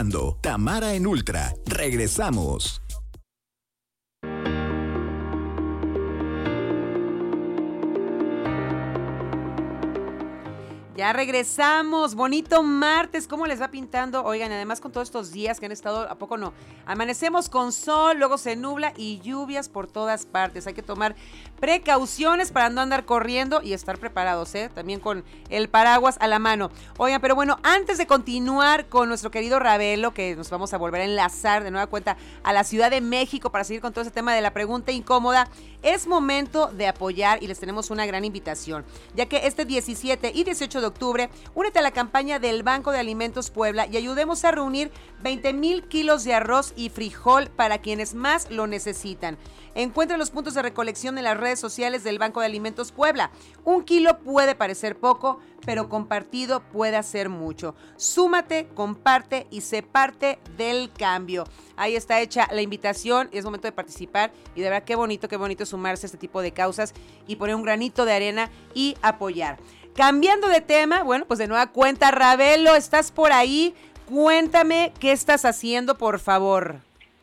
escuchando Tamara en Ultra. Regresamos. Ya regresamos, bonito martes, ¿cómo les va pintando? Oigan, además con todos estos días que han estado, ¿a poco no? Amanecemos con sol, luego se nubla y lluvias por todas partes. Hay que tomar precauciones para no andar corriendo y estar preparados, también con el paraguas a la mano. Oigan, pero bueno, antes de continuar con nuestro querido Ravelo, que nos vamos a volver a enlazar de nueva cuenta a la Ciudad de México para seguir con todo ese tema de la pregunta incómoda, es momento de apoyar y les tenemos una gran invitación, ya que este 17 y 18 de octubre, únete a la campaña del Banco de Alimentos Puebla y ayudemos a reunir 20,000 kilos de arroz y frijol para quienes más lo necesitan. Encuentra los puntos de recolección en las redes sociales del Banco de Alimentos Puebla. 1 kilo puede parecer poco, pero compartido puede hacer mucho. Súmate, comparte y sé parte del cambio. Ahí está hecha la invitación y es momento de participar y de verdad qué bonito sumarse a este tipo de causas y poner un granito de arena y apoyar. Cambiando de tema, bueno, pues de nueva cuenta, Ravelo, ¿estás por ahí? Cuéntame qué estás haciendo, por favor.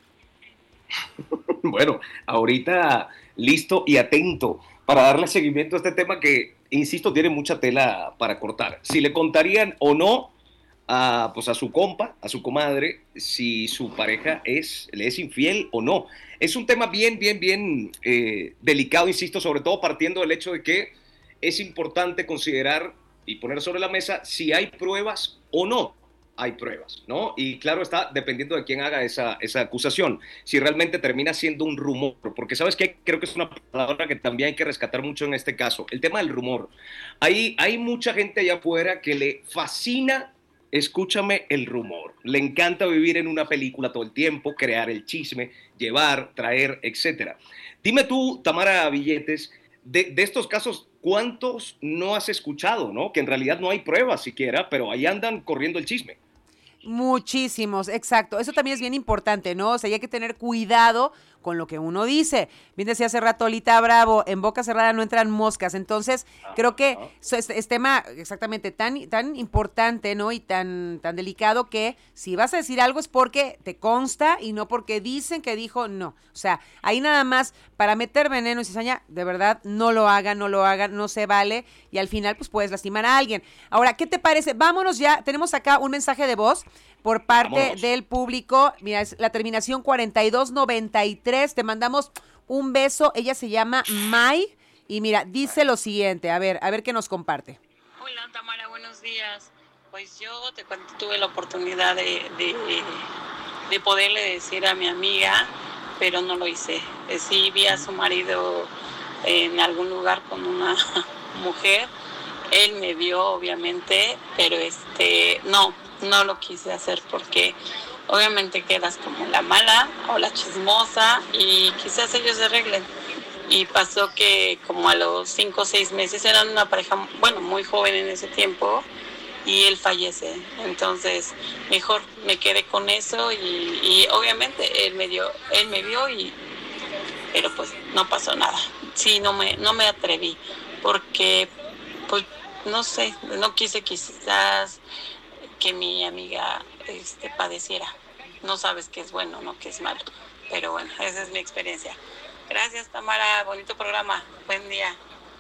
Bueno, ahorita listo y atento para darle seguimiento a este tema que, insisto, tiene mucha tela para cortar. Si le contarían o no pues a su compa, a su comadre, si su pareja le es infiel o no. Es un tema bien delicado, insisto, sobre todo partiendo del hecho de que es importante considerar y poner sobre la mesa si hay pruebas o no hay pruebas, ¿no? Y claro está, dependiendo de quién haga esa acusación, si realmente termina siendo un rumor, porque ¿sabes qué? Creo que es una palabra que también hay que rescatar mucho en este caso, el tema del rumor. Hay mucha gente allá afuera que le fascina, escúchame, el rumor. Le encanta vivir en una película todo el tiempo, crear el chisme, llevar, traer, etcétera. Dime tú, Tamara Billetes, de estos casos, ¿cuántos no has escuchado, no? Que en realidad no hay pruebas siquiera, pero ahí andan corriendo el chisme. Muchísimos, exacto. Eso también es bien importante, ¿no? O sea, hay que tener cuidado con lo que uno dice. Bien decía hace rato Lolita Bravo, en boca cerrada no entran moscas. Entonces, creo que es tema exactamente tan importante, ¿no? Y tan delicado que si vas a decir algo es porque te consta y no porque dicen que dijo no. O sea, ahí nada más para meter veneno y cizaña, de verdad, no lo hagan, no se vale. Y al final, pues puedes lastimar a alguien. Ahora, ¿qué te parece? Vámonos ya. Tenemos acá un mensaje de voz por parte del público. Mira, es la terminación 4293. Te mandamos un beso. Ella se llama May y mira, dice lo siguiente. A ver qué nos comparte. Hola Tamara, buenos días. Pues yo te cuento, tuve la oportunidad de poderle decir a mi amiga, pero no lo hice. Sí vi a su marido en algún lugar con una mujer. Él me vio, obviamente, pero no lo quise hacer porque obviamente quedas como la mala o la chismosa y quizás ellos se arreglen. Y pasó que como a los 5 o 6 meses, eran una pareja, bueno, muy joven en ese tiempo, y él fallece. Entonces, mejor me quedé con eso y obviamente él me vio, pero pues no pasó nada. Sí, no me atreví porque, pues, no sé, no quise quizás que mi amiga padeciera. No sabes qué es bueno, no qué es malo. Pero bueno, esa es mi experiencia. Gracias, Tamara. Bonito programa. Buen día.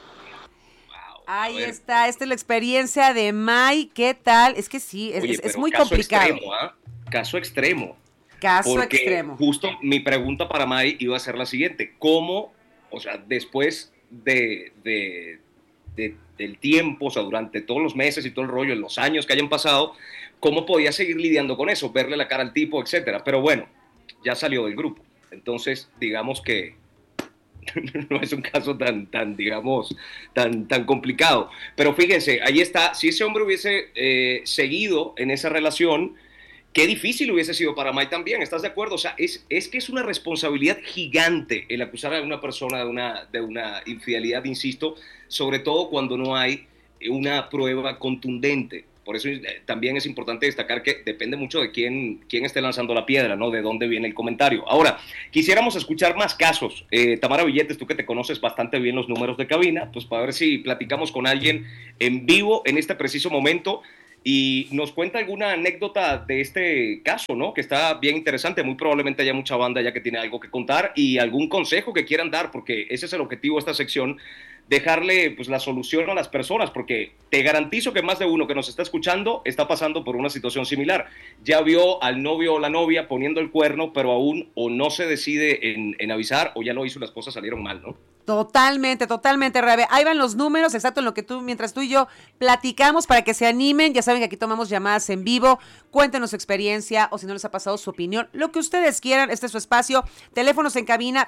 Ahí está. Esta es la experiencia de May. ¿Qué tal? Es que sí, es muy complicado. Caso extremo. Caso extremo. Justo mi pregunta para May iba a ser la siguiente. ¿Cómo, o sea, después del tiempo, o sea, durante todos los meses y todo el rollo, en los años que hayan pasado, cómo podía seguir lidiando con eso, verle la cara al tipo, etcétera? Pero bueno, ya salió del grupo. Entonces, digamos que no es un caso tan complicado. Pero fíjense, ahí está, si ese hombre hubiese seguido en esa relación, qué difícil hubiese sido para May también, ¿estás de acuerdo? O sea, es que es una responsabilidad gigante el acusar a una persona de una infidelidad, insisto, sobre todo cuando no hay una prueba contundente. Por eso también es importante destacar que depende mucho de quién esté lanzando la piedra, ¿no? De dónde viene el comentario. Ahora, quisiéramos escuchar más casos. Tamara Billetes, tú que te conoces bastante bien los números de cabina, pues para ver si platicamos con alguien en vivo en este preciso momento. y nos cuenta alguna anécdota de este caso, ¿no? Que está bien interesante. Muy probablemente haya mucha banda ya que tiene algo que contar y algún consejo que quieran dar, porque ese es el objetivo de esta sección, dejarle pues la solución a las personas, porque te garantizo que más de uno que nos está escuchando está pasando por una situación similar. Ya vio al novio o la novia poniendo el cuerno, pero aún o no se decide en avisar, o ya lo hizo y las cosas salieron mal, ¿no? Totalmente, totalmente, Rabe. Ahí van los números, exacto en lo que mientras tú y yo platicamos para que se animen. Ya saben que aquí tomamos llamadas en vivo. Cuéntenos su experiencia o si no les ha pasado su opinión. Lo que ustedes quieran, este es su espacio. Teléfonos en cabina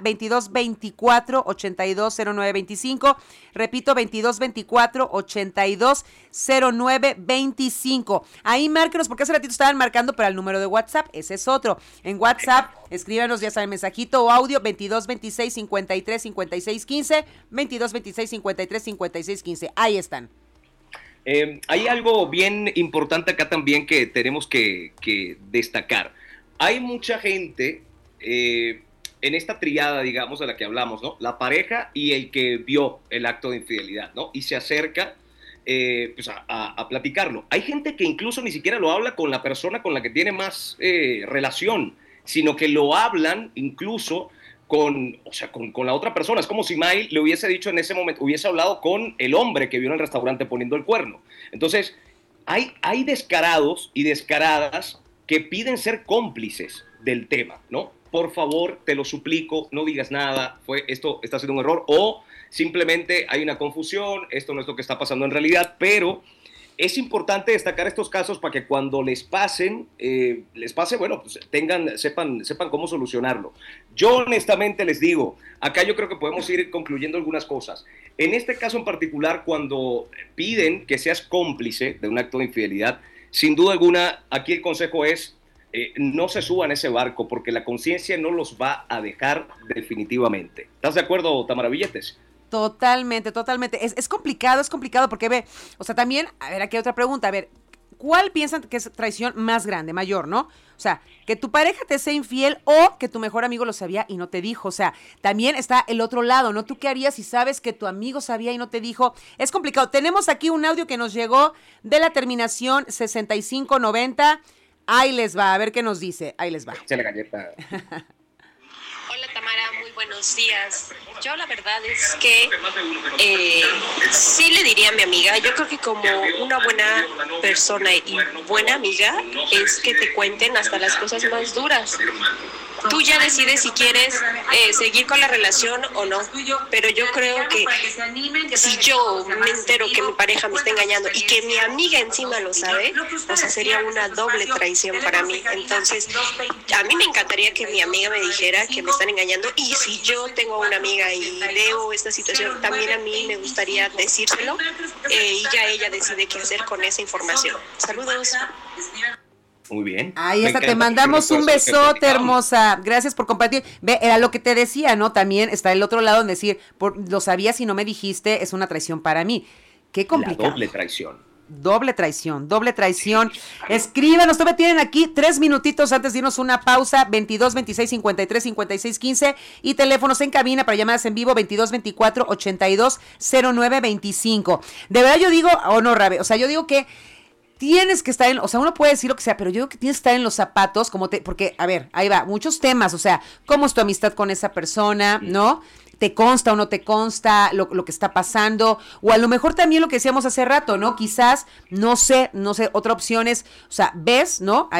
2224-820925. Repito, 2224-820925. Ahí márquenos porque hace ratito estaban marcando para el número de WhatsApp. Ese es otro. En WhatsApp, escríbanos, ya saben, mensajito o audio 2226-535615. 2226-535615. Ahí están. Hay algo bien importante acá también que tenemos que destacar. Hay mucha gente en esta triada, digamos, de la que hablamos, ¿no? La pareja y el que vio el acto de infidelidad, ¿no? Y se acerca pues a platicarlo. Hay gente que incluso ni siquiera lo habla con la persona con la que tiene más relación, sino que lo hablan incluso con la otra persona. Es como si May le hubiese dicho en ese momento, hubiese hablado con el hombre que vio en el restaurante poniendo el cuerno. Entonces, hay descarados y descaradas que piden ser cómplices del tema, ¿no? Por favor, te lo suplico, no digas nada, esto está siendo un error, o simplemente hay una confusión, esto no es lo que está pasando en realidad, pero es importante destacar estos casos para que cuando les pase, bueno, pues sepan cómo solucionarlo. Yo honestamente les digo, acá yo creo que podemos ir concluyendo algunas cosas. En este caso en particular, cuando piden que seas cómplice de un acto de infidelidad, sin duda alguna, aquí el consejo es, no se suban a ese barco, porque la conciencia no los va a dejar definitivamente. ¿Estás de acuerdo, Tamara Villetes? Totalmente, totalmente. Es complicado porque ve, o sea, también, a ver, aquí hay otra pregunta, a ver, ¿cuál piensan que es traición más grande, mayor, no? O sea, que tu pareja te sea infiel o que tu mejor amigo lo sabía y no te dijo. O sea, también está el otro lado, ¿no? ¿Tú qué harías si sabes que tu amigo sabía y no te dijo? Es complicado. Tenemos aquí un audio que nos llegó de la terminación 6590. Ahí les va, a ver qué nos dice. Ahí les va. Se la galleta. Hola Tamara, muy buenos días. Yo la verdad es que sí le diría a mi amiga, yo creo que como una buena persona y buena amiga es que te cuenten hasta las cosas más duras. Tú ya decides si quieres seguir con la relación o no, pero yo creo que si yo me entero que mi pareja me está engañando y que mi amiga encima lo sabe, o sea, sería una doble traición para mí. Entonces, a mí me encantaría que mi amiga me dijera que me están engañando, y si yo tengo una amiga y veo esta situación, también a mí me gustaría decírselo, y ya ella decide qué hacer con esa información. Saludos. Muy bien. Ahí está, te mandamos un besote, hermosa. Gracias por compartir. Ve, era lo que te decía, ¿no? También está el otro lado en decir, lo sabías y no me dijiste, es una traición para mí. Qué complicado. La doble traición. Doble traición. Escríbanos, todavía tienen aquí 3 minutitos antes de irnos una pausa, 22 26 53 56 15, y teléfonos en cabina para llamadas en vivo 22 24 82 09 25. De verdad yo digo, no, Rabe, o sea, yo digo que tienes que estar o sea, uno puede decir lo que sea, pero yo digo que tienes que estar en los zapatos, porque, a ver, ahí va, muchos temas, o sea, cómo es tu amistad con esa persona, ¿no? ¿Te consta o no te consta lo que está pasando? O a lo mejor también lo que decíamos hace rato, ¿no? Quizás, no sé, otra opción es, o sea, ves, ¿no?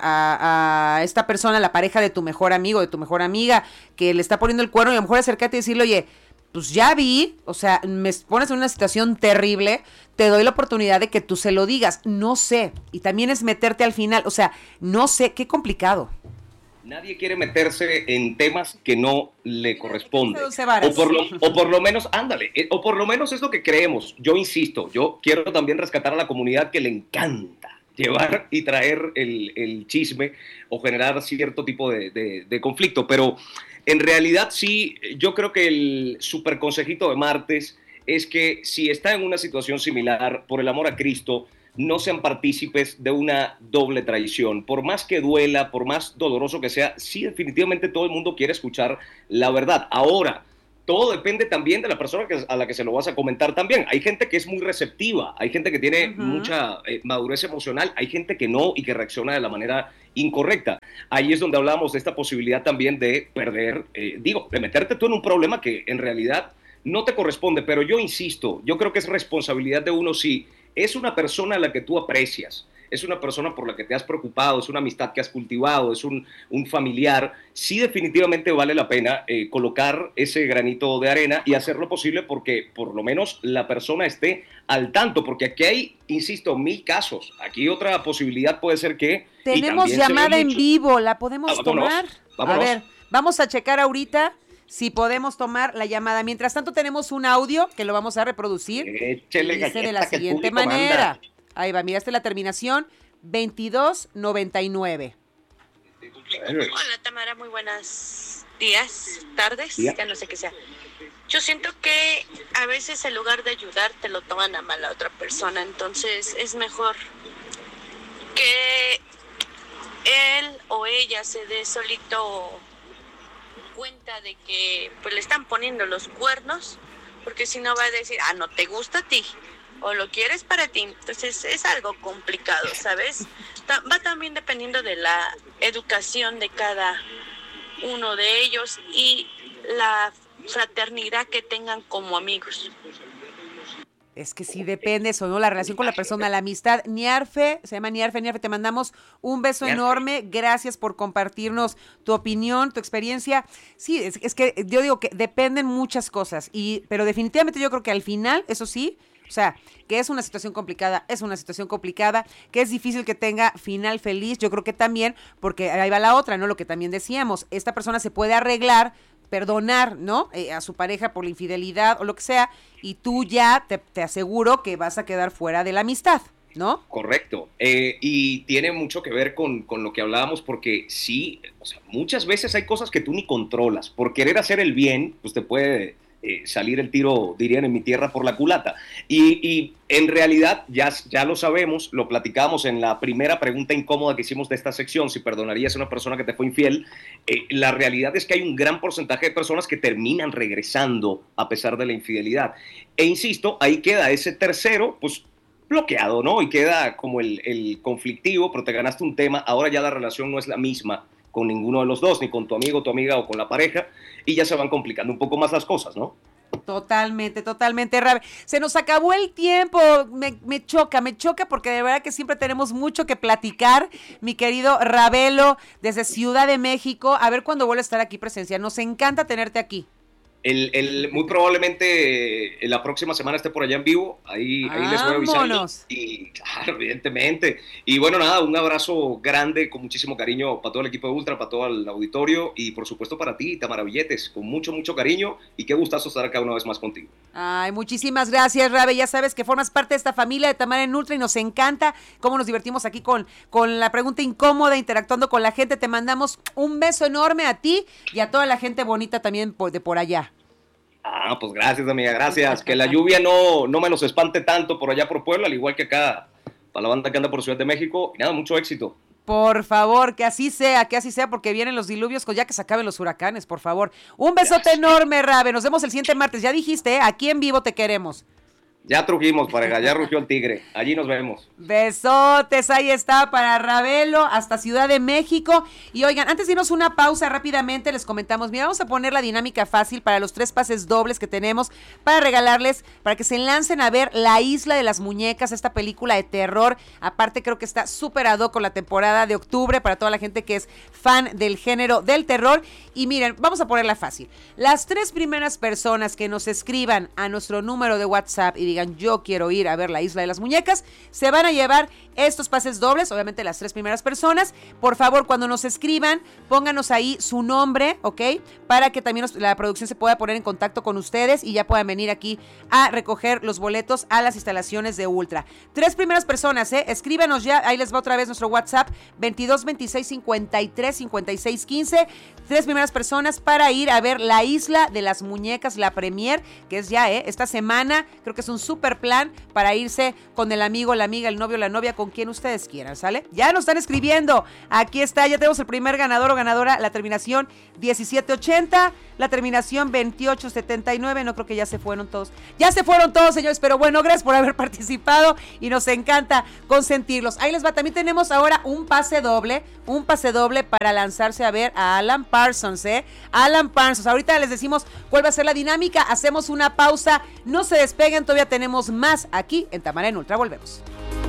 A esta persona, la pareja de tu mejor amigo, de tu mejor amiga, que le está poniendo el cuerno, y a lo mejor acercarte y decirle, oye, pues ya vi, o sea, me pones en una situación terrible, te doy la oportunidad de que tú se lo digas. No sé, y también es meterte al final, o sea, no sé, qué complicado. Nadie quiere meterse en temas que no le corresponden. O por lo menos, ándale, o por lo menos es lo que creemos. Yo insisto, yo quiero también rescatar a la comunidad que le encanta llevar y traer el chisme o generar cierto tipo de conflicto, pero en realidad sí, yo creo que el super consejito de martes es que si está en una situación similar, por el amor a Cristo, no sean partícipes de una doble traición. Por más que duela, por más doloroso que sea, sí, definitivamente todo el mundo quiere escuchar la verdad. Ahora, todo depende también de la persona a la que se lo vas a comentar también. Hay gente que es muy receptiva, hay gente que tiene mucha madurez emocional, hay gente que no y que reacciona de la manera incorrecta. Ahí es donde hablamos de esta posibilidad también de perder, de meterte tú en un problema que en realidad no te corresponde, pero yo insisto, yo creo que es responsabilidad de uno si es una persona a la que tú aprecias, es una persona por la que te has preocupado, es una amistad que has cultivado, es un familiar, sí definitivamente vale la pena colocar ese granito de arena y hacer lo posible porque por lo menos la persona esté al tanto, porque aquí hay, insisto, 1000 casos. Aquí otra posibilidad puede ser que... Tenemos llamada en vivo, ¿la podemos tomar? Vámonos. A ver, vamos a checar ahorita si podemos tomar la llamada. Mientras tanto tenemos un audio que lo vamos a reproducir. Échele Dice de la galleta que el siguiente público manera. manda. Ahí va, mira, esta es la terminación 2299. Hola Tamara, muy buenos días, tardes, ya no sé qué sea. Yo siento que a veces en lugar de ayudar te lo toman a mal a otra persona, entonces es mejor que él o ella se dé solito cuenta de que pues le están poniendo los cuernos, porque si no va a decir, no te gusta a ti o lo quieres para ti, entonces es algo complicado, ¿sabes? Va también dependiendo de la educación de cada uno de ellos y la fraternidad que tengan como amigos. Es que sí depende eso, ¿no? La relación con la persona, la amistad. Niarfe, se llama Niarfe, te mandamos un beso enorme. Gracias por compartirnos tu opinión, tu experiencia. Sí, es que yo digo que dependen muchas cosas, pero definitivamente yo creo que al final, eso sí, o sea, que es una situación complicada, que es difícil que tenga final feliz, yo creo que también, porque ahí va la otra, ¿no? Lo que también decíamos, esta persona se puede arreglar, perdonar, ¿no? A su pareja por la infidelidad o lo que sea, y tú ya te aseguro que vas a quedar fuera de la amistad, ¿no? Correcto. Y tiene mucho que ver con lo que hablábamos, porque sí, o sea, muchas veces hay cosas que tú ni controlas. Por querer hacer el bien, pues te puede salir el tiro, dirían en mi tierra, por la culata. Y en realidad ya lo sabemos, lo platicamos en la primera pregunta incómoda que hicimos de esta sección, si perdonarías a una persona que te fue infiel. La realidad es que hay un gran porcentaje de personas que terminan regresando a pesar de la infidelidad. E insisto, ahí queda ese tercero, pues bloqueado, ¿no? Y queda como el conflictivo, pero te ganaste un tema, ahora ya la relación no es la misma con ninguno de los dos, ni con tu amigo, tu amiga o con la pareja, y ya se van complicando un poco más las cosas, ¿no? Totalmente, Rabe. Se nos acabó el tiempo, me choca porque de verdad que siempre tenemos mucho que platicar, mi querido Ravelo, desde Ciudad de México. A ver cuándo vuelve a estar aquí presencial, nos encanta tenerte aquí. Muy probablemente la próxima semana esté por allá en vivo, ahí les voy a avisar. Y claro, evidentemente. Y bueno, nada, un abrazo grande, con muchísimo cariño para todo el equipo de Ultra, para todo el auditorio y por supuesto para ti, Tamara Villetes, con mucho cariño y qué gustazo estar acá una vez más contigo. Ay, muchísimas gracias, Rabe. Ya sabes que formas parte de esta familia de Tamara en Ultra y nos encanta cómo nos divertimos aquí con la pregunta incómoda, interactuando con la gente. Te mandamos un beso enorme a ti y a toda la gente bonita también de por allá. Pues gracias, amiga, gracias. Que la lluvia no me los espante tanto por allá por Puebla, al igual que acá, para la banda que anda por Ciudad de México. Y nada, mucho éxito. Por favor, que así sea, porque vienen los diluvios, ya que se acaben los huracanes, por favor. Un besote enorme, Rabe. Nos vemos el siguiente martes. Ya dijiste, aquí en vivo te queremos. Ya trujimos, pareja, ya rugió el tigre. Allí nos vemos. Besotes, ahí está para Ravelo, hasta Ciudad de México. Y oigan, antes de irnos una pausa rápidamente, les comentamos, mira, vamos a poner la dinámica fácil para los 3 pases dobles que tenemos para regalarles, para que se lancen a ver La Isla de las Muñecas, esta película de terror. Aparte, creo que está súper ad hoc con la temporada de octubre para toda la gente que es fan del género del terror. Y miren, vamos a ponerla fácil. Las 3 primeras personas que nos escriban a nuestro número de WhatsApp y digan, yo quiero ir a ver La Isla de las Muñecas, se van a llevar estos pases dobles, obviamente las 3 primeras personas. Por favor, cuando nos escriban, pónganos ahí su nombre, ¿ok? Para que también la producción se pueda poner en contacto con ustedes y ya puedan venir aquí a recoger los boletos a las instalaciones de Ultra. 3 primeras personas, escríbanos ya, ahí les va otra vez nuestro WhatsApp, 22 26 53 56 15. 3 primeras personas para ir a ver La Isla de las Muñecas, la premier, que es ya, esta semana, creo que es un super plan para irse con el amigo, la amiga, el novio, la novia, con quien ustedes quieran, ¿sale? Ya nos están escribiendo. Aquí está, ya tenemos el primer ganador o ganadora, la terminación 1780, la terminación 2879. No creo que ya se fueron todos. Ya se fueron todos, señores, pero bueno, gracias por haber participado y nos encanta consentirlos. Ahí les va, también tenemos ahora un pase doble para lanzarse a ver a Alan Parsons, Alan Parsons. Ahorita les decimos cuál va a ser la dinámica. Hacemos una pausa, no se despeguen, todavía tenemos más aquí en Tamara en Ultra. Volvemos.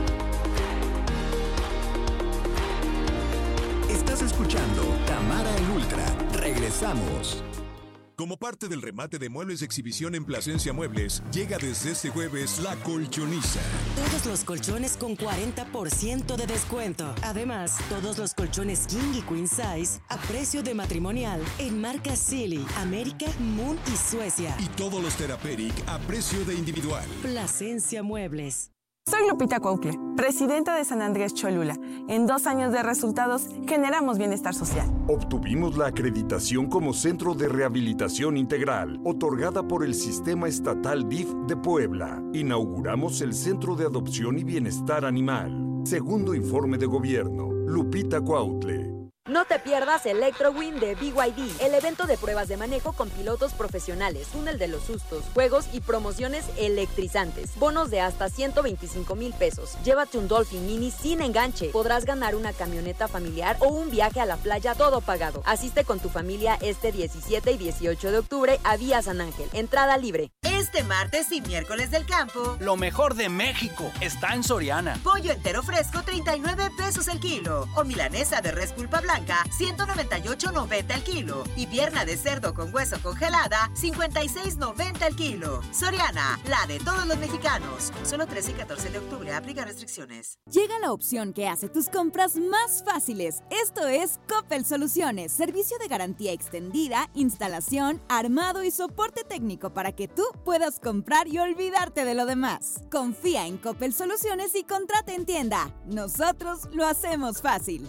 Estás escuchando Tamara en Ultra. Regresamos. Como parte del remate de muebles de exhibición en Plasencia Muebles, llega desde este jueves La Colchoniza. Todos los colchones con 40% de descuento. Además, todos los colchones King y Queen Size a precio de matrimonial en marcas Silly, América, Moon y Suecia. Y todos los Therapeutic a precio de individual. Plasencia Muebles. Soy Lupita Cuautle, presidenta de San Andrés Cholula. En 2 años de resultados, generamos bienestar social. Obtuvimos la acreditación como Centro de Rehabilitación Integral, otorgada por el Sistema Estatal DIF de Puebla. Inauguramos el Centro de Adopción y Bienestar Animal. Segundo informe de gobierno, Lupita Cuautle. No te pierdas Electrowin de BYD, el evento de pruebas de manejo con pilotos profesionales, túnel de los sustos, juegos y promociones electrizantes. Bonos de hasta 125,000 pesos. Llévate un Dolphin Mini sin enganche. Podrás ganar una camioneta familiar o un viaje a la playa todo pagado. Asiste con tu familia este 17 y 18 de octubre a Vía San Ángel. Entrada libre. Este martes y miércoles del campo, lo mejor de México está en Soriana. Pollo entero fresco, 39 pesos el kilo. O milanesa de res pulpa blanca, 198.90 el kilo. Y pierna de cerdo con hueso congelada, 56.90 el kilo. Soriana, la de todos los mexicanos. Solo 13 y 14 de octubre, aplica restricciones. Llega la opción que hace tus compras más fáciles. Esto es Coppel Soluciones, servicio de garantía extendida, instalación, armado y soporte técnico para que tú puedas comprar y olvidarte de lo demás. Confía en Coppel Soluciones y contrata en tienda. Nosotros lo hacemos fácil.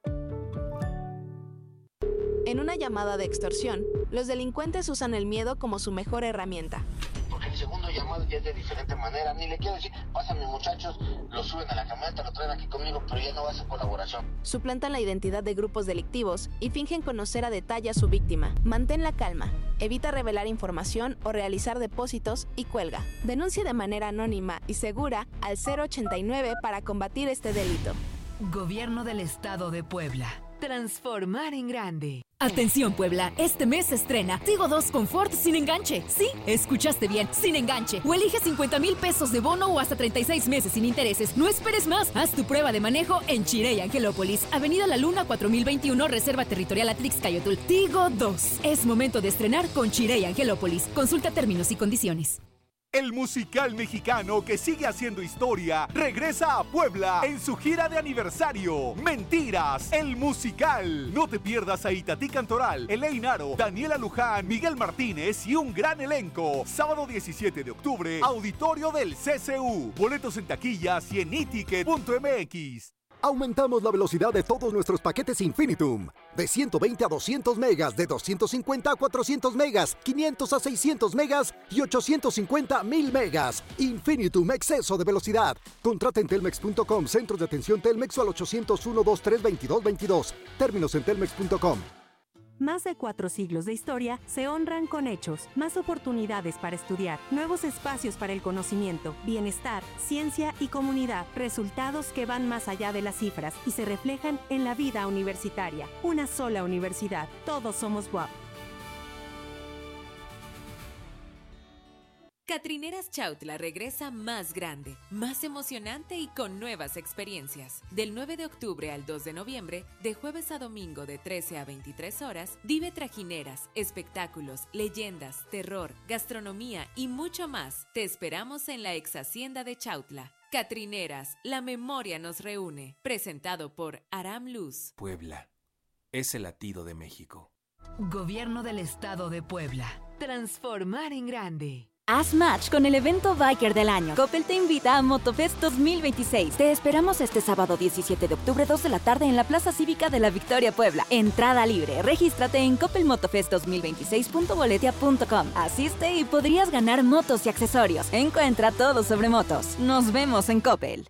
En una llamada de extorsión, los delincuentes usan el miedo como su mejor herramienta. Porque el segundo llamado ya es de diferente manera. Ni le quiero decir, pásame muchachos, lo suben a la camioneta, lo traen aquí conmigo, pero ya no va a ser colaboración. Suplantan la identidad de grupos delictivos y fingen conocer a detalle a su víctima. Mantén la calma, evita revelar información o realizar depósitos y cuelga. Denuncia de manera anónima y segura al 089 para combatir este delito. Gobierno del Estado de Puebla. Transformar en grande. Atención Puebla, este mes se estrena Tigo 2 Confort sin enganche. Sí, escuchaste bien, sin enganche. O elige 50,000 pesos de bono o hasta 36 meses sin intereses. No esperes más, haz tu prueba de manejo en Chirey, Angelópolis, Avenida La Luna 4021, Reserva Territorial Atrix-Cayotl. Tigo 2, es momento de estrenar con Chirey, Angelópolis. Consulta términos y condiciones. El musical mexicano que sigue haciendo historia regresa a Puebla en su gira de aniversario. Mentiras, el musical. No te pierdas a Itatí Cantoral, Elaine Aro, Daniela Luján, Miguel Martínez y un gran elenco. Sábado 17 de octubre, auditorio del CCU. Boletos en taquillas y en iticket.mx. Aumentamos la velocidad de todos nuestros paquetes Infinitum. De 120 a 200 megas, de 250 a 400 megas, 500 a 600 megas y 850 a 1000 megas. Infinitum, exceso de velocidad. Contrata en telmex.com, centros de atención Telmex o al 801-23-2222. Términos en telmex.com. Más de 4 siglos de historia se honran con hechos, más oportunidades para estudiar, nuevos espacios para el conocimiento, bienestar, ciencia y comunidad, resultados que van más allá de las cifras y se reflejan en la vida universitaria. Una sola universidad, todos somos BUAP. Catrineras Chautla regresa más grande, más emocionante y con nuevas experiencias. Del 9 de octubre al 2 de noviembre, de jueves a domingo de 13 a 23 horas, vive trajineras, espectáculos, leyendas, terror, gastronomía y mucho más. Te esperamos en la ex hacienda de Chautla. Catrineras, la memoria nos reúne. Presentado por Aram Luz. Puebla es el latido de México. Gobierno del Estado de Puebla. Transformar en grande. Haz match con el evento Biker del año. Coppel te invita a MotoFest 2026. Te esperamos este sábado 17 de octubre, 2 de la tarde en la Plaza Cívica de la Victoria, Puebla. Entrada libre. Regístrate en coppelmotofest2026.boletia.com. Asiste y podrías ganar motos y accesorios. Encuentra todo sobre motos. Nos vemos en Coppel.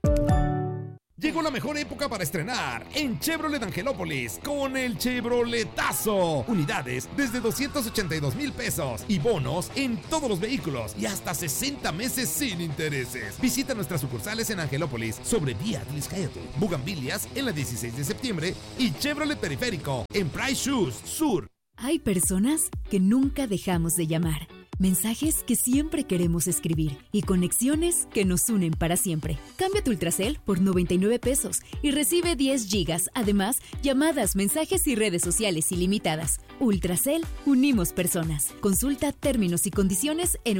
Llegó la mejor época para estrenar en Chevrolet Angelópolis con el Chevroletazo. Unidades desde 282,000 pesos y bonos en todos los vehículos y hasta 60 meses sin intereses. Visita nuestras sucursales en Angelópolis sobre Vía Atliscaetu, Bugambilias en la 16 de septiembre y Chevrolet Periférico en Price Shoes Sur. Hay personas que nunca dejamos de llamar. Mensajes que siempre queremos escribir y conexiones que nos unen para siempre. Cambia tu Ultracel por 99 pesos y recibe 10 gigas. Además, llamadas, mensajes y redes sociales ilimitadas. Ultracel, unimos personas. Consulta términos y condiciones en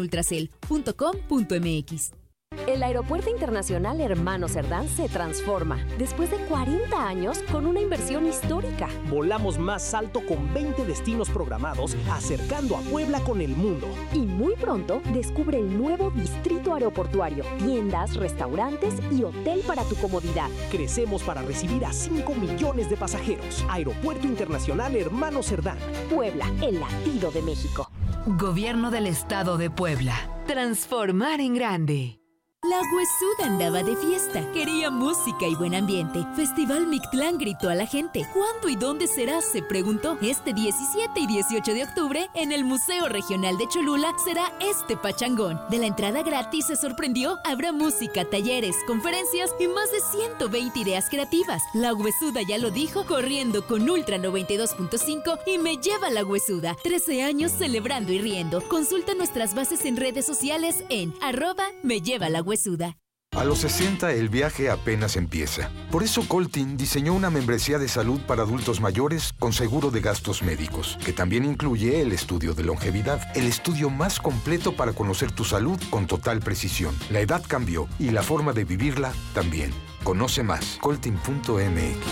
ultracel.com.mx. El Aeropuerto Internacional Hermano Cerdán se transforma después de 40 años con una inversión histórica. Volamos más alto con 20 destinos programados, acercando a Puebla con el mundo. Y muy pronto descubre el nuevo distrito aeroportuario, tiendas, restaurantes y hotel para tu comodidad. Crecemos para recibir a 5 millones de pasajeros. Aeropuerto Internacional Hermano Cerdán. Puebla, el latido de México. Gobierno del Estado de Puebla. Transformar en grande. La huesuda andaba de fiesta, quería música y buen ambiente. Festival Mictlán gritó a la gente. ¿Cuándo y dónde será?, se preguntó. Este 17 y 18 de octubre, en el Museo Regional de Cholula, será este pachangón. De la entrada gratis se sorprendió, habrá música, talleres, conferencias y más de 120 ideas creativas. La huesuda ya lo dijo, corriendo con Ultra 92.5 y Me Lleva la Huesuda. 13 años celebrando y riendo. Consulta nuestras bases en redes sociales en @MeLlevaLaHuesuda. A los 60 el viaje apenas empieza. Por eso Coltin diseñó una membresía de salud para adultos mayores con seguro de gastos médicos, que también incluye el estudio de longevidad, el estudio más completo para conocer tu salud con total precisión. La edad cambió y la forma de vivirla también. Conoce más, coltin.mx.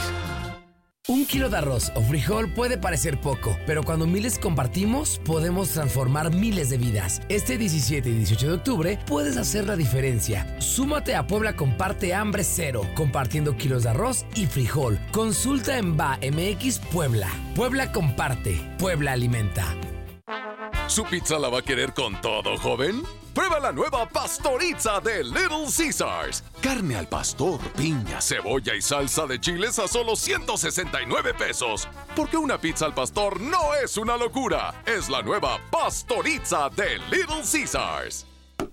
1 kilo de arroz o frijol puede parecer poco, pero cuando miles compartimos, podemos transformar miles de vidas. Este 17 y 18 de octubre puedes hacer la diferencia. Súmate a Puebla Comparte Hambre Cero, compartiendo kilos de arroz y frijol. Consulta en BAMX Puebla. Puebla comparte, Puebla alimenta. ¿Su pizza la va a querer con todo, joven? Prueba la nueva Pastorizza de Little Caesars. Carne al pastor, piña, cebolla y salsa de chiles a solo 169 pesos. Porque una pizza al pastor no es una locura. Es la nueva Pastorizza de Little Caesars.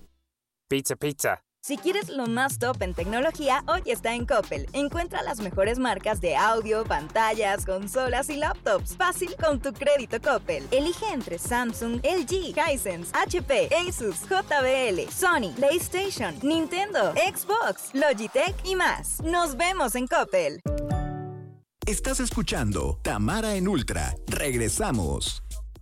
Pizza. Si quieres lo más top en tecnología, hoy está en Coppel. Encuentra las mejores marcas de audio, pantallas, consolas y laptops. Fácil con tu crédito Coppel. Elige entre Samsung, LG, Hisense, HP, Asus, JBL, Sony, PlayStation, Nintendo, Xbox, Logitech y más. Nos vemos en Coppel. Estás escuchando Tamara en Ultra. Regresamos.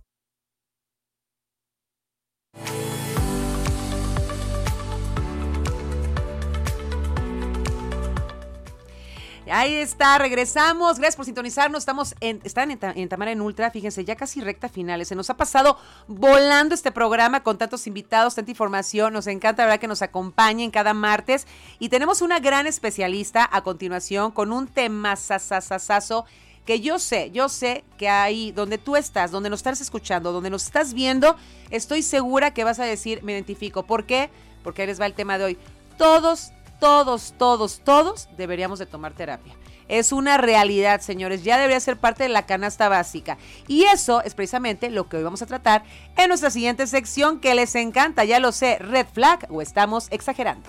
Ahí está, regresamos. Gracias por sintonizarnos. Están en Tamara en Ultra. Fíjense, ya casi recta final. Se nos ha pasado volando este programa con tantos invitados, tanta información. Nos encanta, la verdad, que nos acompañen cada martes. Y tenemos una gran especialista a continuación con un tema sasasasazo que yo sé que ahí donde tú estás, donde nos estás escuchando, donde nos estás viendo, estoy segura que vas a decir, me identifico. ¿Por qué? Porque ahí les va el tema de hoy. Todos deberíamos de tomar terapia. Es una realidad, señores, ya debería ser parte de la canasta básica. Y eso es precisamente lo que hoy vamos a tratar en nuestra siguiente sección que les encanta, ya lo sé, Red Flag o estamos exagerando.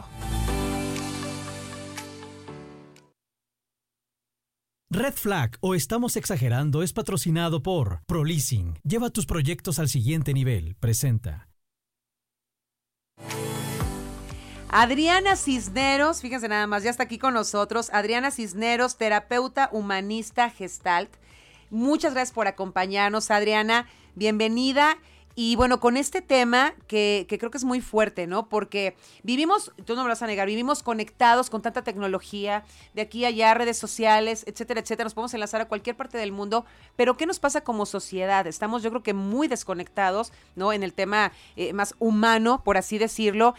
Red Flag o estamos exagerando es patrocinado por ProLeasing. Lleva tus proyectos al siguiente nivel. Presenta. Adriana Cisneros, fíjense nada más, ya está aquí con nosotros. Adriana Cisneros, terapeuta humanista Gestalt. Muchas gracias por acompañarnos, Adriana. Bienvenida. Y bueno, con este tema que creo que es muy fuerte, ¿no? Porque vivimos, tú no me lo vas a negar, vivimos conectados con tanta tecnología, de aquí a allá, redes sociales, etcétera, etcétera. Nos podemos enlazar a cualquier parte del mundo, pero ¿qué nos pasa como sociedad? Estamos, yo creo que muy desconectados, ¿no? En el tema más humano, por así decirlo.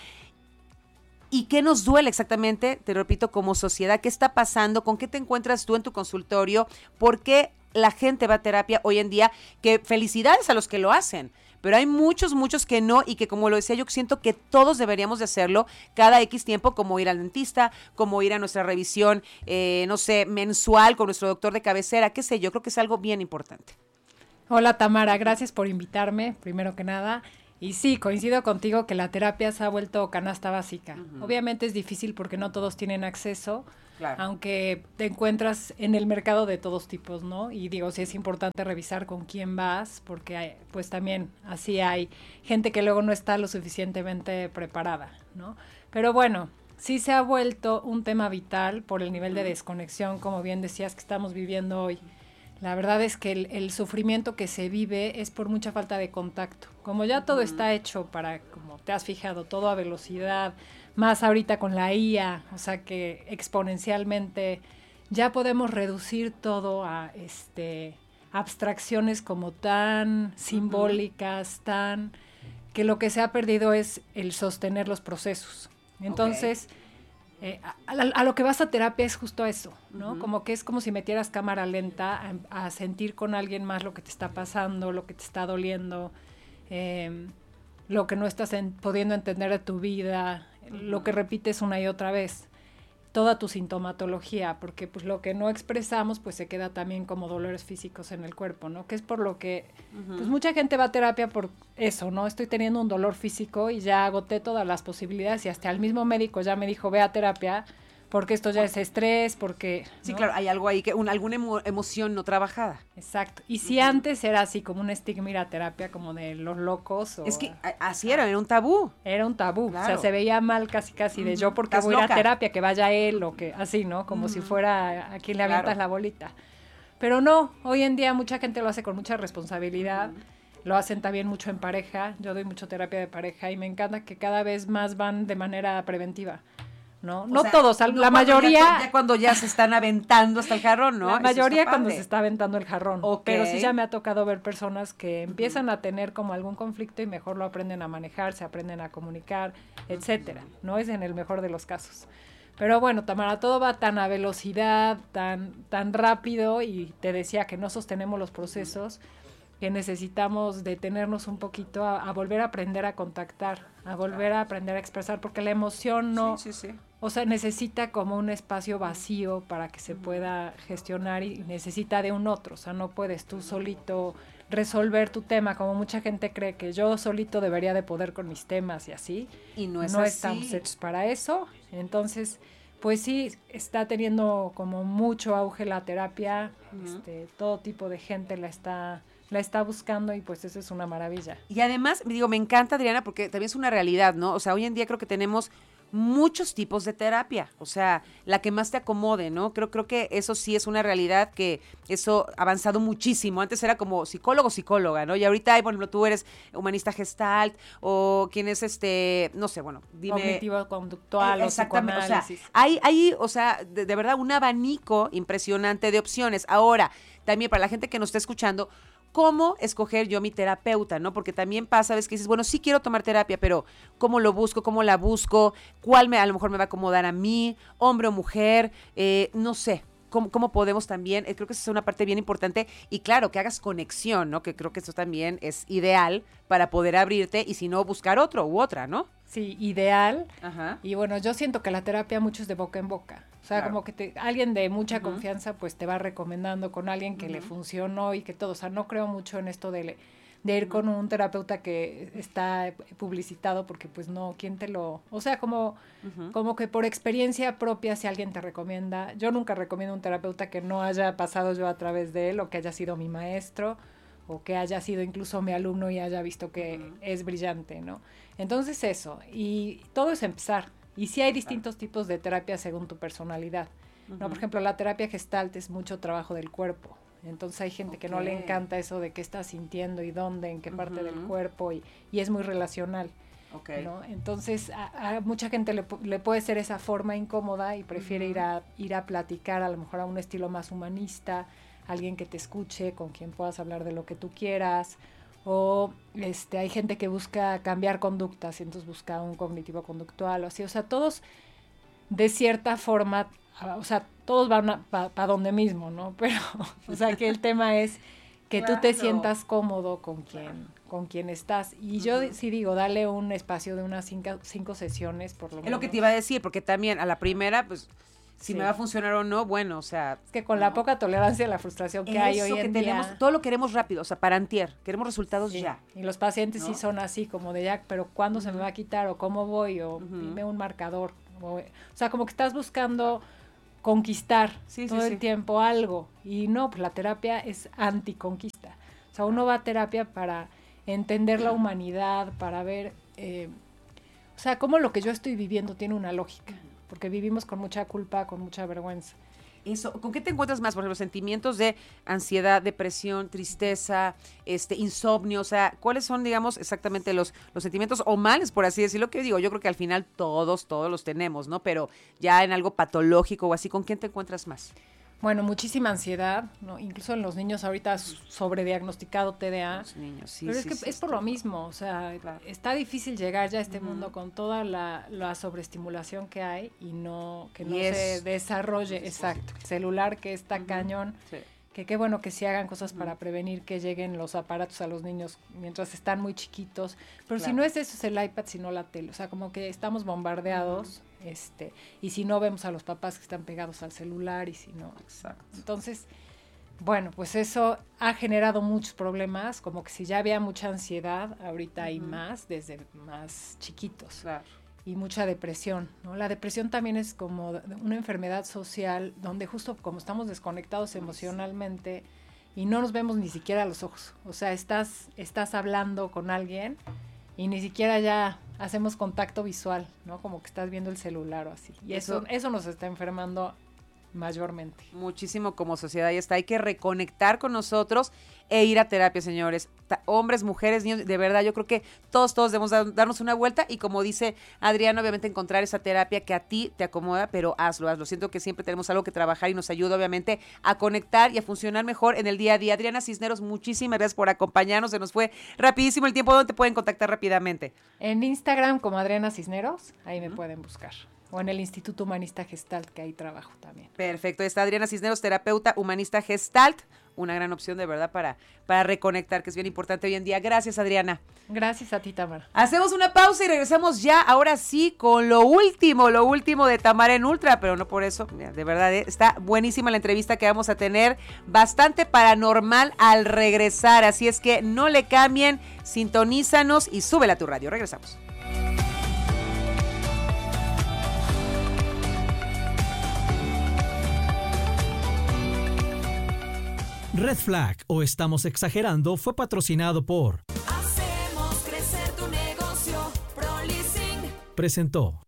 ¿Y qué nos duele exactamente? Te repito, como sociedad, ¿qué está pasando? ¿Con qué te encuentras tú en tu consultorio? ¿Por qué la gente va a terapia hoy en día? Que felicidades a los que lo hacen, pero hay muchos que no, y que, como lo decía, yo siento que todos deberíamos de hacerlo cada X tiempo, como ir al dentista, como ir a nuestra revisión, no sé, mensual con nuestro doctor de cabecera, qué sé yo, creo que es algo bien importante. Hola Tamara, gracias por invitarme, primero que nada. Y sí, coincido contigo que la terapia se ha vuelto canasta básica. Obviamente es difícil porque no todos tienen acceso, claro, aunque te encuentras en el mercado de todos tipos, ¿no? Y digo, sí es importante revisar con quién vas, porque hay, pues también así hay gente que luego no está lo suficientemente preparada, ¿no? Pero bueno, sí se ha vuelto un tema vital por el nivel de desconexión, como bien decías, que estamos viviendo hoy. La verdad es que el sufrimiento que se vive es por mucha falta de contacto. Como ya todo está hecho para, como te has fijado, todo a velocidad, más ahorita con la IA, o sea que exponencialmente ya podemos reducir todo a abstracciones como tan simbólicas, tan que lo que se ha perdido es el sostener los procesos. Entonces, a lo que vas a terapia es justo eso, ¿no? Como que es como si metieras cámara lenta a sentir con alguien más lo que te está pasando, lo que te está doliendo, lo que no estás pudiendo entender de tu vida, lo que repites una y otra vez, toda tu sintomatología, porque pues lo que no expresamos pues se queda también como dolores físicos en el cuerpo, ¿no? Que es por lo que pues mucha gente va a terapia por eso, ¿no? Estoy teniendo un dolor físico y ya agoté todas las posibilidades y hasta el mismo médico ya me dijo, ve a terapia porque esto ya es estrés, porque... Sí, ¿no? claro, hay algo ahí, alguna emoción no trabajada. Exacto. Y si antes era así como un estigma ir a terapia, como de los locos. Es que así era un tabú. Era un tabú. Claro. O sea, se veía mal casi de yo porque voy a ir a terapia, que vaya él o que así, ¿no? Como si fuera a quien le avientas la bolita. Pero no, hoy en día mucha gente lo hace con mucha responsabilidad. Lo hacen también mucho en pareja. Yo doy mucho terapia de pareja y me encanta que cada vez más van de manera preventiva. No sea, todos, la mayoría... Ya cuando ya se están aventando hasta el jarrón, ¿no? La mayoría cuando se está aventando el jarrón. Okay. Pero sí ya me ha tocado ver personas que empiezan a tener como algún conflicto y mejor lo aprenden a manejar, se aprenden a comunicar, etcétera. No es en el mejor de los casos. Pero bueno, Tamara, todo va tan a velocidad, tan rápido, y te decía que no sostenemos los procesos, que necesitamos detenernos un poquito a volver a aprender a contactar, a volver a aprender a expresar, porque la emoción no... Sí. O sea, necesita como un espacio vacío para que se pueda gestionar y necesita de un otro. O sea, no puedes tú solito resolver tu tema, como mucha gente cree que yo solito debería de poder con mis temas y así. Y no es no así. Estamos hechos para eso. Entonces, pues sí, está teniendo como mucho auge la terapia. Todo tipo de gente la está buscando y pues eso es una maravilla. Y además, me encanta, Adriana, porque también es una realidad, ¿no? O sea, hoy en día creo que tenemos muchos tipos de terapia, o sea, la que más te acomode, ¿no? Creo que eso sí es una realidad, que eso ha avanzado muchísimo. Antes era como psicóloga, ¿no? Y ahorita, por ejemplo, tú eres humanista gestalt, o quien es no sé, bueno, dime. Cognitivo-conductual o psicoanálisis. O sea, de verdad, un abanico impresionante de opciones. Ahora, también para la gente que nos está escuchando, ¿cómo escoger yo mi terapeuta, no? Porque también pasa, ves que dices, bueno, sí quiero tomar terapia, pero ¿cómo lo busco? ¿Cómo la busco? ¿Cuál a lo mejor me va a acomodar a mí? ¿Hombre o mujer? No sé. ¿Cómo podemos también? Creo que esa es una parte bien importante. Y claro, que hagas conexión, ¿no? Que creo que eso también es ideal para poder abrirte y si no, buscar otro u otra, ¿no? Sí, ideal. Ajá. Y bueno, yo siento que la terapia mucho es de boca en boca. O sea, como que alguien de mucha confianza pues te va recomendando con alguien que le funcionó y que todo. O sea, no creo mucho en esto de ir con un terapeuta que está publicitado porque pues no, ¿quién te lo...? O sea, como que por experiencia propia, si alguien te recomienda... Yo nunca recomiendo un terapeuta que no haya pasado yo a través de él, o que haya sido mi maestro, o que haya sido incluso mi alumno y haya visto que es brillante, ¿no? Entonces eso, y todo es empezar. Y sí hay distintos tipos de terapia según tu personalidad, ¿no? Por ejemplo, la terapia gestalt es mucho trabajo del cuerpo. Entonces hay gente que no le encanta eso de qué está sintiendo y dónde, en qué parte del cuerpo, y es muy relacional. ¿No? Entonces a mucha gente le puede ser esa forma incómoda y prefiere ir a platicar a lo mejor a un estilo más humanista, alguien que te escuche, con quien puedas hablar de lo que tú quieras, o hay gente que busca cambiar conductas y entonces busca un cognitivo conductual o así, o sea, todos de cierta forma, o sea, todos van para donde mismo, ¿no? Pero, o sea, que el tema es que tú te sientas cómodo con quien estás. Y yo sí digo, dale un espacio de unas 5 sesiones por lo menos. Es lo que te iba a decir, porque también a la primera, pues, si me va a funcionar o no, bueno, o sea... Es que con la poca tolerancia a la frustración que hay hoy en día... Todo lo queremos rápido, o sea, para antier, queremos resultados ya. Y los pacientes sí son así, como de ya, pero ¿cuándo se me va a quitar? ¿O cómo voy? O dime un marcador. O sea, como que estás buscando conquistar todo el tiempo algo. Y no, pues la terapia es anticonquista. O sea, uno va a terapia para entender la humanidad, para ver, o sea, cómo lo que yo estoy viviendo tiene una lógica, porque vivimos con mucha culpa, con mucha vergüenza. Eso, ¿con qué te encuentras más? Por ejemplo, sentimientos de ansiedad, depresión, tristeza, insomnio, o sea, ¿cuáles son, digamos, exactamente los sentimientos o males, por así decirlo? Que digo, yo creo que al final todos los tenemos, ¿no? Pero ya en algo patológico o así, ¿con quién te encuentras más? Bueno, muchísima ansiedad, ¿no? Incluso en los niños ahorita sobrediagnosticado TDA. Los niños, sí. Pero es que es por lo mismo, o sea, está difícil llegar ya a este mundo con toda la sobreestimulación que hay y que no se desarrolle, exacto. El celular que está cañón, que qué bueno que sí hagan cosas para prevenir que lleguen los aparatos a los niños mientras están muy chiquitos. Pero si no es eso, es el iPad, sino la tele. O sea, como que estamos bombardeados. Y si no, vemos a los papás que están pegados al celular y si no. Exacto. Entonces, bueno, pues eso ha generado muchos problemas, como que si ya había mucha ansiedad, ahorita hay más, desde más chiquitos. Claro. Y mucha depresión, ¿no? La depresión también es como una enfermedad social donde justo como estamos desconectados emocionalmente y no nos vemos ni siquiera a los ojos. O sea, estás hablando con alguien y ni siquiera ya hacemos contacto visual, ¿no? Como que estás viendo el celular o así. Y eso nos está enfermando mayormente. Muchísimo como sociedad, y hay que reconectar con nosotros e ir a terapia, señores. Hombres, mujeres, niños, de verdad, yo creo que todos debemos darnos una vuelta y como dice Adriana, obviamente encontrar esa terapia que a ti te acomoda, pero hazlo. Siento que siempre tenemos algo que trabajar y nos ayuda obviamente a conectar y a funcionar mejor en el día a día. Adriana Cisneros, muchísimas gracias por acompañarnos, se nos fue rapidísimo el tiempo. ¿Dónde te pueden contactar rápidamente? En Instagram como Adriana Cisneros, ahí me pueden buscar. O en el Instituto Humanista Gestalt, que ahí trabajo también. Perfecto, está Adriana Cisneros, terapeuta humanista Gestalt, una gran opción de verdad para reconectar, que es bien importante hoy en día. Gracias, Adriana. Gracias a ti, Tamara. Hacemos una pausa y regresamos ya, ahora sí, con lo último de Tamara en Ultra, pero no por eso, mira, de verdad, está buenísima la entrevista que vamos a tener, bastante paranormal al regresar, así es que no le cambien, sintonízanos y súbela a tu radio. Regresamos. Red Flag o Estamos Exagerando fue patrocinado por Hacemos crecer tu negocio, ProLeasing. Presentó.